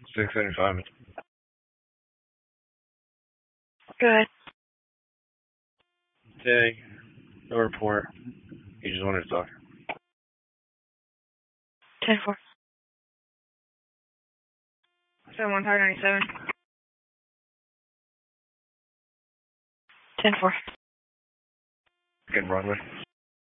675. Go ahead. Hey, no report. He just wanted to talk. 10-4. 7-1-597. 10-4. Good Broadway.